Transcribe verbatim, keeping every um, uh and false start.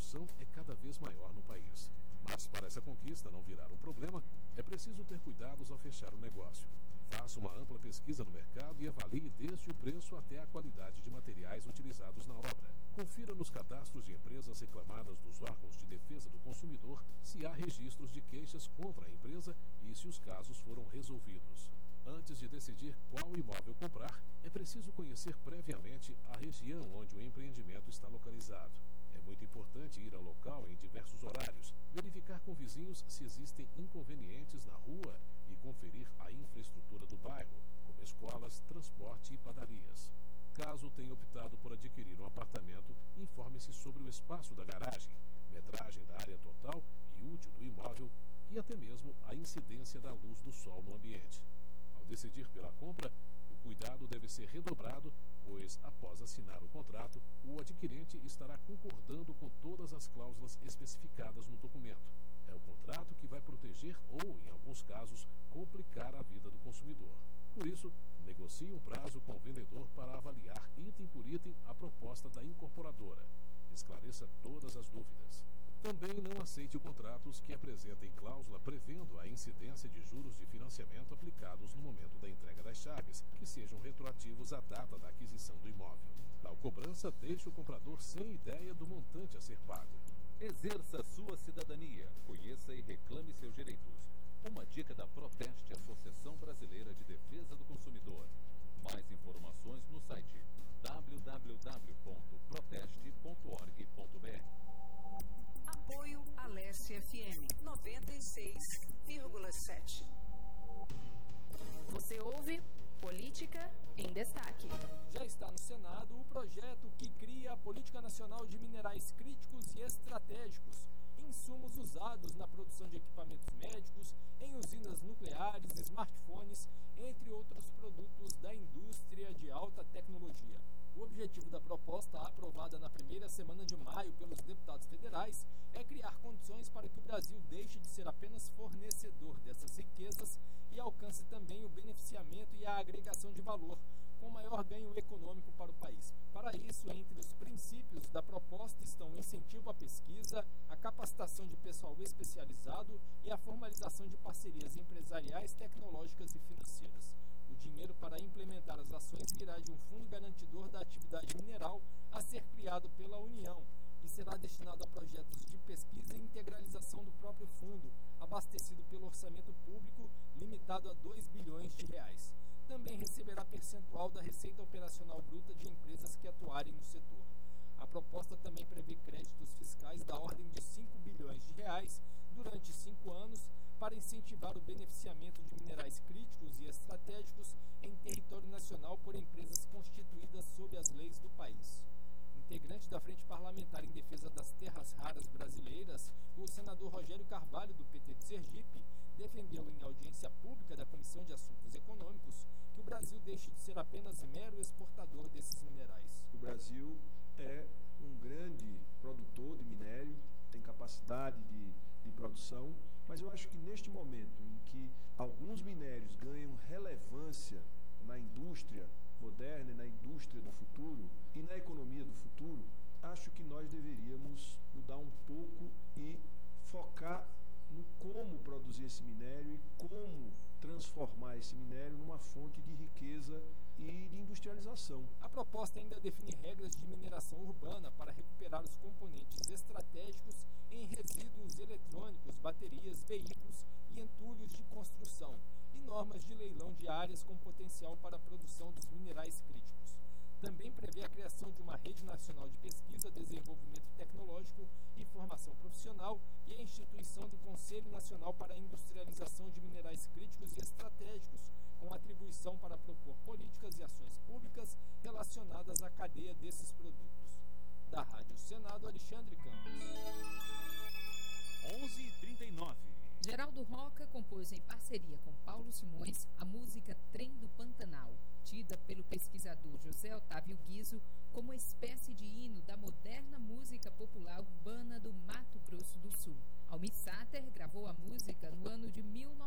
produção é cada vez maior no país. Mas para essa conquista não virar um problema, é preciso ter cuidados ao fechar o negócio. Faça uma ampla pesquisa no mercado e avalie desde o preço até a qualidade de materiais utilizados na obra. Confira nos cadastros de empresas reclamadas dos órgãos de defesa do consumidor se há registros de queixas contra a empresa e se os casos foram resolvidos. Antes de decidir qual imóvel comprar, é preciso conhecer previamente a região onde o empreendimento está localizado. É muito importante ir ao local em diversos horários, verificar com vizinhos se existem inconvenientes na rua e conferir a infraestrutura do bairro, como escolas, transporte e padarias. Caso tenha optado por adquirir um apartamento, informe-se sobre o espaço da garagem, metragem da área total e útil do imóvel e até mesmo a incidência da luz do sol no ambiente. Ao decidir pela compra, o cuidado deve ser redobrado, pois, após assinar o contrato, o adquirente estará concordando com todas as cláusulas especificadas no documento. É o contrato que vai proteger ou, em alguns casos, complicar a vida do consumidor. Por isso, negocie um prazo com o vendedor para avaliar item por item a proposta da incorporadora. Esclareça todas as dúvidas. Também não aceite contratos que apresentem cláusula prevendo a incidência de juros de financiamento aplicados no momento da entrega das chaves, que sejam retroativos à data da aquisição do imóvel. Tal cobrança deixa o comprador sem ideia do montante a ser pago. Exerça sua cidadania, conheça e reclame seus direitos. Uma dica da Proteste, Associação Brasileira de Defesa do Consumidor. Mais informações no site w w w ponto proteste ponto org ponto b r. Apoio Aleste F M noventa e seis vírgula sete. Você ouve Política em Destaque. Já está no Senado o projeto que cria a Política Nacional de Minerais Críticos e Estratégicos, insumos usados na produção de equipamentos médicos, em usinas nucleares, smartphones, entre outros produtos da indústria de alta tecnologia. O objetivo da proposta, aprovada na primeira semana de maio pelos deputados federais, é criar condições para que o Brasil deixe de ser apenas fornecedor dessas riquezas e alcance também o beneficiamento e a agregação de valor, com maior ganho econômico para o país. Para isso, entre os princípios da proposta estão o incentivo à pesquisa, a capacitação de pessoal especializado e a formalização de parcerias empresariais, tecnológicas e financeiras. O dinheiro para implementar as ações virá de um fundo garantidor da atividade mineral a ser criado pela União e será destinado a projetos de pesquisa e integralização do próprio fundo, abastecido pelo orçamento público, limitado a dois bilhões de reais. Também receberá percentual da receita operacional bruta de empresas que atuarem no setor. A proposta também prevê créditos fiscais da ordem de cinco bilhões de reais durante cinco anos para incentivar o beneficiamento de minerais críticos e estratégicos em território nacional por empresas constituídas sob as leis do país. Integrante da Frente Parlamentar em Defesa das Terras Raras Brasileiras, o senador Rogério Carvalho, do P T de Sergipe, defendeu em audiência pública da Comissão de Assuntos Econômicos que o Brasil deixe de ser apenas mero exportador desses minerais. O Brasil é um grande produtor de minério, tem capacidade de, de produção, mas eu acho que neste momento em que alguns minérios ganham relevância na indústria moderna, na indústria do futuro e na economia do futuro, acho que nós deveríamos mudar um pouco e focar no como produzir esse minério e como transformar esse minério numa fonte de riqueza e de industrialização. A proposta ainda define regras de mineração urbana para recuperar os componentes estratégicos em resíduos eletrônicos, baterias, veículos e entulhos de construção e normas de leilão de áreas com potencial para a produção dos minerais críticos. Também prevê a criação de uma rede nacional de pesquisa, desenvolvimento tecnológico e formação profissional e a instituição do Conselho Nacional para a Industrialização de Minerais Críticos e Estratégicos, com atribuição para propor políticas e ações públicas relacionadas à cadeia desses produtos. Da Rádio Senado, Alexandre Campos. onze e trinta e nove. Geraldo Roca compôs em parceria com Paulo Simões a música Trem do Pantanal, tida pelo pesquisador José Otávio Guizzo como espécie de hino da moderna música popular urbana do Mato Grosso do Sul. Almir Sater gravou a música no ano de mil